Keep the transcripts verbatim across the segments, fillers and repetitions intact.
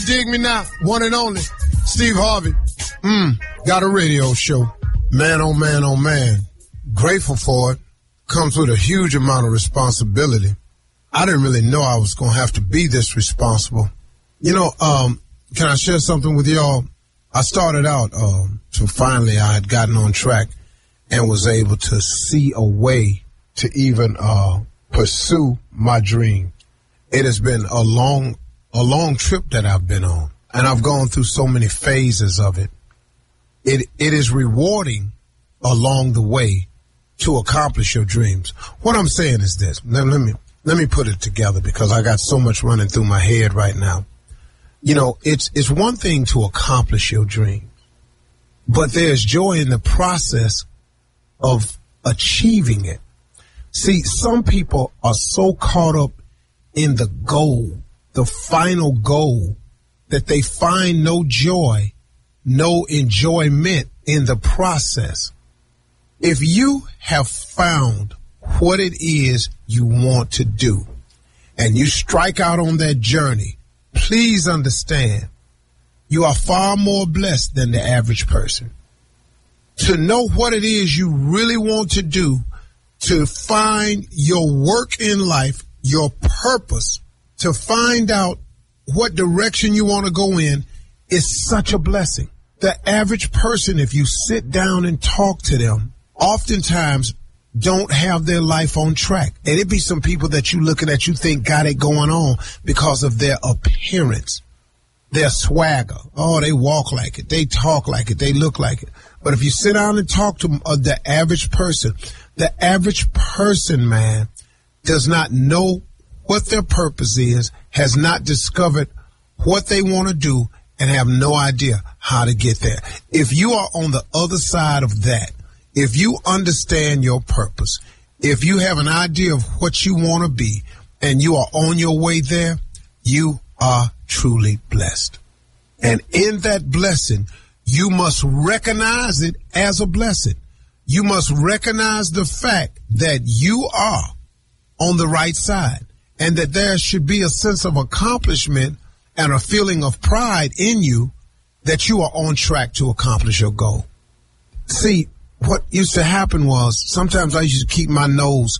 dig me now? One and only, Steve Harvey. Mmm, got a radio show. Man, oh man, oh man. Grateful for it. Comes with a huge amount of responsibility. I didn't really know I was going to have to be this responsible. You know, um, can I share something with y'all? I started out, um, so finally I had gotten on track and was able to see a way to even, uh, pursue my dream. It has been a long, a long trip that I've been on, and I've gone through so many phases of it. It, it is rewarding along the way to accomplish your dreams. What I'm saying is this. Let, let me, let me put it together because I got so much running through my head right now. You know, it's, it's one thing to accomplish your dreams, but there's joy in the process of achieving it. See, some people are so caught up in the goal, the final goal, that they find no joy, no enjoyment in the process. If you have found what it is you want to do and you strike out on that journey, please understand you are far more blessed than the average person. To know what it is you really want to do, to find your work in life, your purpose, to find out what direction you want to go in is such a blessing. The average person, if you sit down and talk to them, oftentimes don't have their life on track. And it be some people that you looking at, you think got it going on because of their appearance, their swagger. Oh, they walk like it. They talk like it. They look like it. But if you sit down and talk to uh, the average person, the average person, man, does not know what their purpose is, has not discovered what they want to do, and have no idea how to get there. If you are on the other side of that, if you understand your purpose, if you have an idea of what you want to be, and you are on your way there, you are truly blessed. And in that blessing, you must recognize it as a blessing. You must recognize the fact that you are on the right side and that there should be a sense of accomplishment and a feeling of pride in you that you are on track to accomplish your goal. See, what used to happen was sometimes I used to keep my nose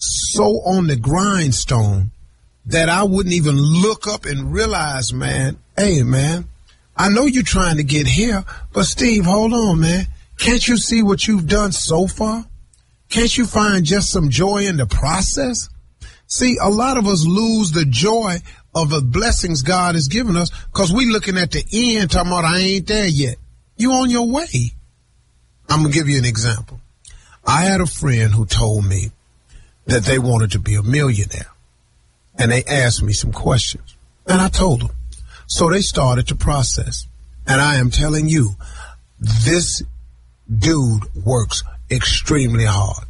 so on the grindstone that I wouldn't even look up and realize, man, hey, man, I know you're trying to get here, but Steve, hold on, man. Can't you see what you've done so far? Can't you find just some joy in the process? See, a lot of us lose the joy of the blessings God has given us because we looking at the end talking about I ain't there yet. You on your way. I'm going to give you an example. I had a friend who told me that they wanted to be a millionaire, and they asked me some questions, and I told them. So they started the process, and I am telling you, this dude works extremely hard.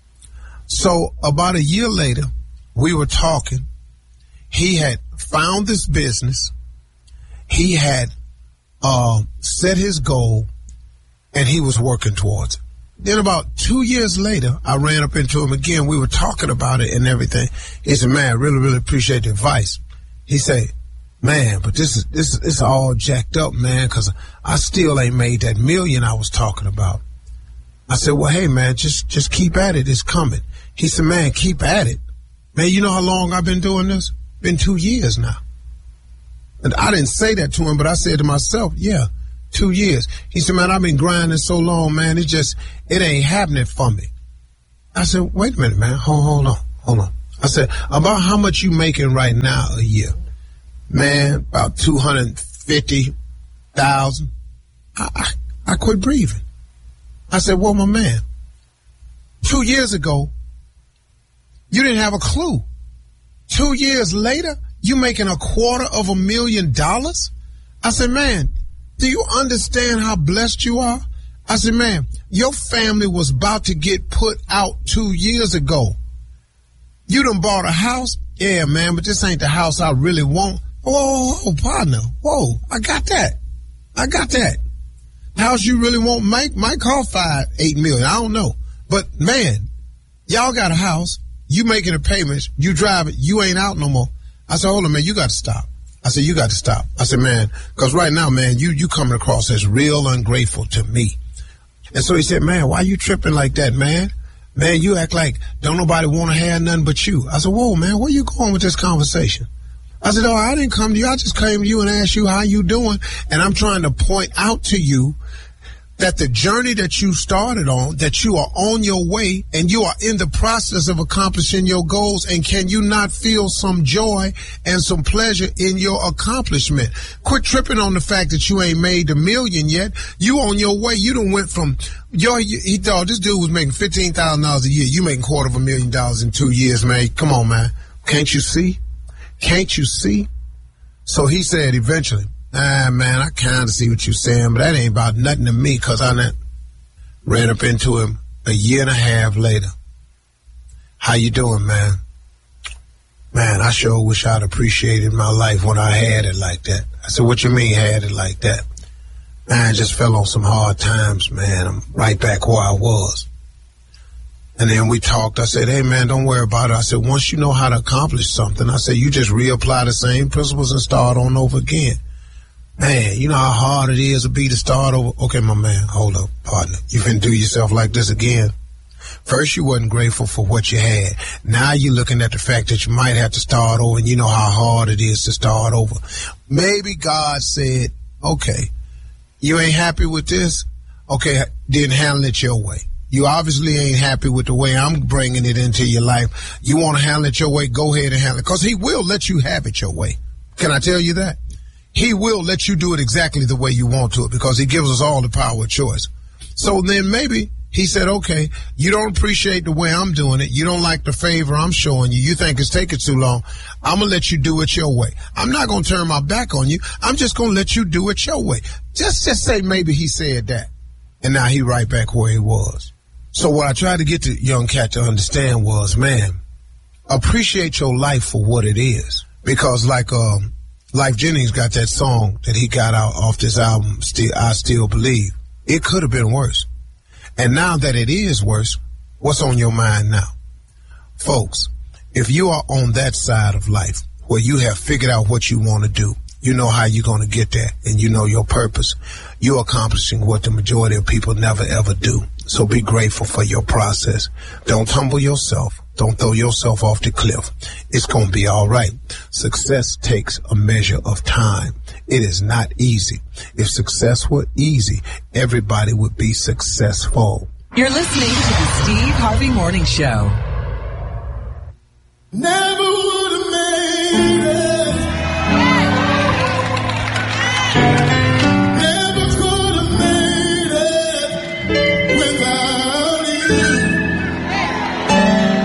So about a year later, we were talking. He had found this business. He had uh, set his goal, and he was working towards it. Then about two years later, I ran up into him again. We were talking about it and everything. He said, man, I really, really appreciate the advice. He said, man, but this is this is it's all jacked up, man, because I still ain't made that million I was talking about. I said, well, hey, man, just just keep at it. It's coming. He said, man, keep at it. Man, you know how long I've been doing this? Been two years now. And I didn't say that to him, but I said to myself, yeah, two years. He said, man, I've been grinding so long, man, it just, it ain't happening for me. I said, wait a minute, man, hold, hold on, hold on. I said, about how much you making right now a year? Man, about two hundred fifty thousand. I, I, I quit breathing. I said, well, my man, two years ago, you didn't have a clue. Two years later, you making a quarter of a million dollars? I said, man, do you understand how blessed you are? I said, man, your family was about to get put out two years ago. You done bought a house? Yeah, man, but this ain't the house I really want. Whoa, whoa, partner. Whoa, I got that. I got that. House you really want might, might cost five, eight million. I don't know. But man, y'all got a house. You making the payments. You drive it. You ain't out no more. I said, hold on, man, you got to stop. I said, you got to stop. I said, man, because right now, man, you you coming across as real ungrateful to me. And so he said, man, why you tripping like that, man? Man, you act like don't nobody want to have nothing but you. I said, whoa, man, where you going with this conversation? I said, oh, I didn't come to you. I just came to you and asked you how you doing. And I'm trying to point out to you that the journey that you started on, that you are on your way and you are in the process of accomplishing your goals. And can you not feel some joy and some pleasure in your accomplishment? Quit tripping on the fact that you ain't made the million yet. You on your way. You done went from your, he thought this dude was making fifteen thousand dollars a year. You making quarter of a million dollars in two years, man. Come on, man. Can't you see? Can't you see? So he said eventually, ah, man, I kind of see what you're saying, but that ain't about nothing to me, because I done ran up into him a year and a half later. How you doing, man? Man, I sure wish I'd appreciated my life when I had it like that. I said, what you mean had it like that? Man, I just fell on some hard times, man. I'm right back where I was. And then we talked. I said, hey, man, don't worry about it. I said, once you know how to accomplish something, I said, you just reapply the same principles and start on over again. Man, you know how hard it is to be to start over. Okay, my man, hold up, partner. You finna do yourself like this again. First, you wasn't grateful for what you had. Now you're looking at the fact that you might have to start over, and you know how hard it is to start over. Maybe God said, okay, you ain't happy with this? Okay, then handle it your way. You obviously ain't happy with the way I'm bringing it into your life. You want to handle it your way, go ahead and handle it. Because he will let you have it your way. Can I tell you that? He will let you do it exactly the way you want to it, because he gives us all the power of choice. So then maybe he said, okay, you don't appreciate the way I'm doing it. You don't like the favor I'm showing you. You think it's taking too long. I'm going to let you do it your way. I'm not going to turn my back on you. I'm just going to let you do it your way. Just, just say maybe he said that. And now he right back where he was. So what I tried to get the young cat to understand was, man, appreciate your life for what it is. Because like um, Life Jennings got that song that he got out off this album, Still, I Still Believe. It could have been worse. And now that it is worse, what's on your mind now? Folks, if you are on that side of life where you have figured out what you want to do, you know how you're going to get there, and you know your purpose, you're accomplishing what the majority of people never ever do. So be grateful for your process. Don't humble yourself. Don't throw yourself off the cliff. It's going to be all right. Success takes a measure of time. It is not easy. If success were easy, everybody would be successful. You're listening to the Steve Harvey Morning Show. Never